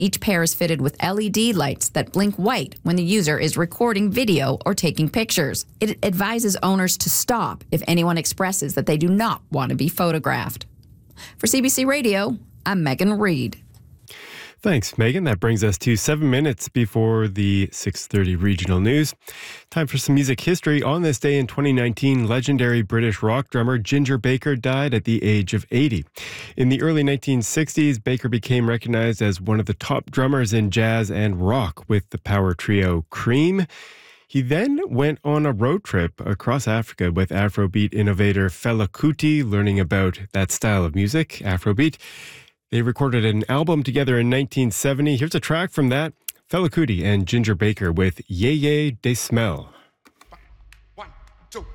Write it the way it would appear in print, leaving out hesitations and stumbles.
Each pair is fitted with LED lights that blink white when the user is recording video or taking pictures. It advises owners to stop if anyone expresses that they do not want to be photographed. For CBC Radio, I'm Megan Reed. Thanks, Megan. That brings us to 7 minutes before the 6:30 regional news. Time for some music history. On this day in 2019, legendary British rock drummer Ginger Baker died at the age of 80. In the early 1960s, Baker became recognized as one of the top drummers in jazz and rock with the power trio Cream. He then went on a road trip across Africa with Afrobeat innovator Fela Kuti, learning about that style of music, Afrobeat. They recorded an album together in 1970. Here's a track from that, Fela Kuti and Ginger Baker with Yeye De Smell.